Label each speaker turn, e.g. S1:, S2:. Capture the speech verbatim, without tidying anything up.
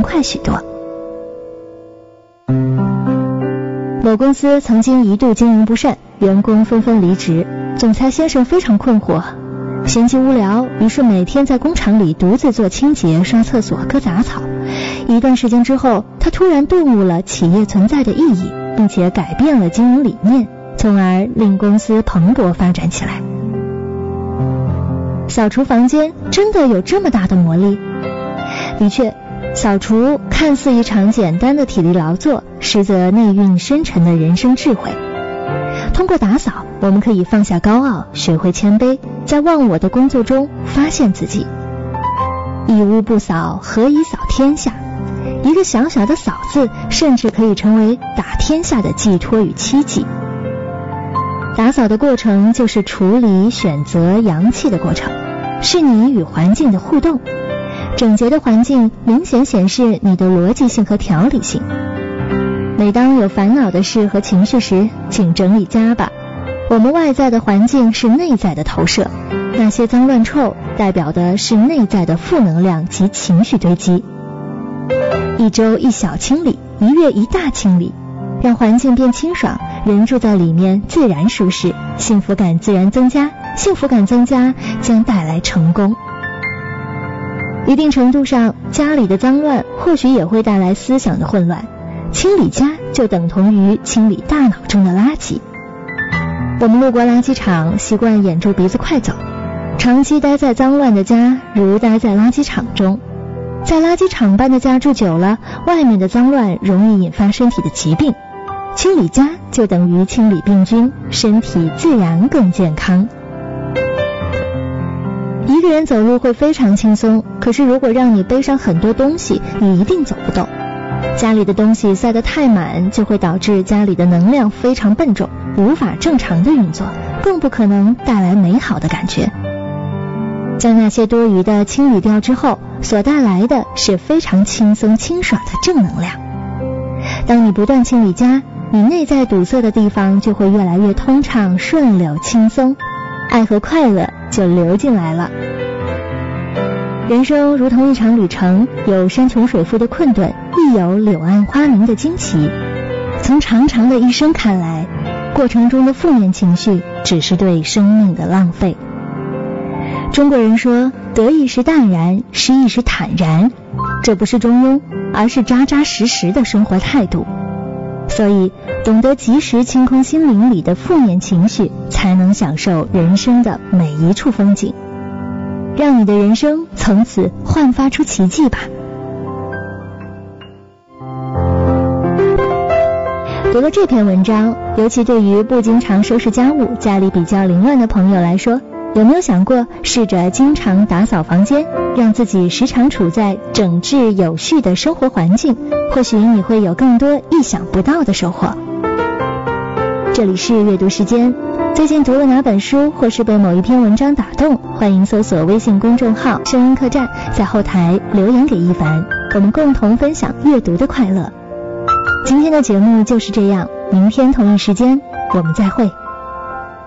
S1: 快许多。某公司曾经一度经营不善，员工纷纷离职，总裁先生非常困惑，闲极无聊，于是每天在工厂里独自做清洁、刷厕所、割杂草。一段时间之后，他突然顿悟了企业存在的意义，并且改变了经营理念，从而令公司蓬勃发展起来。扫除房间真的有这么大的魔力？的确，扫除看似一场简单的体力劳作，实则内蕴深沉的人生智慧。通过打扫，我们可以放下高傲，学会谦卑，在忘我的工作中发现自己。一屋不扫，何以扫天下？一个小小的扫字，甚至可以成为打天下的寄托与期冀。打扫的过程就是处理、选择、扬弃的过程，是你与环境的互动。整洁的环境明显显示你的逻辑性和条理性。每当有烦恼的事和情绪时，请整理家吧。我们外在的环境是内在的投射，那些脏乱臭代表的是内在的负能量及情绪堆积。一周一小清理，一月一大清理，让环境变清爽，人住在里面自然舒适，幸福感自然增加，幸福感增加将带来成功。一定程度上，家里的脏乱或许也会带来思想的混乱，清理家就等同于清理大脑中的垃圾。我们路过垃圾场，习惯掩住鼻子快走，长期待在脏乱的家，如待在垃圾场中。在垃圾场般的家住久了，外面的脏乱容易引发身体的疾病。清理家就等于清理病菌，身体自然更健康。一个人走路会非常轻松，可是如果让你背上很多东西，你一定走不动。家里的东西塞得太满，就会导致家里的能量非常笨重，无法正常的运作，更不可能带来美好的感觉。将那些多余的清理掉之后，所带来的是非常轻松清爽的正能量。当你不断清理家，你内在堵塞的地方就会越来越通畅、顺流、轻松，爱和快乐就流进来了。人生如同一场旅程，有山穷水复的困顿，亦有柳暗花明的惊奇。从长长的一生看来，过程中的负面情绪只是对生命的浪费。中国人说，得意时淡然，失意时坦然，这不是中庸，而是扎扎实实的生活态度。所以懂得及时清空心灵里的负面情绪，才能享受人生的每一处风景，让你的人生从此焕发出奇迹吧。读了这篇文章，尤其对于不经常收拾家务、家里比较凌乱的朋友来说，有没有想过试着经常打扫房间，让自己时常处在整治有序的生活环境？或许你会有更多意想不到的收获。这里是阅读时间，最近读了哪本书，或是被某一篇文章打动，欢迎搜索微信公众号声音客栈，在后台留言给一凡，我们共同分享阅读的快乐。今天的节目就是这样，明天同一时间我们再会。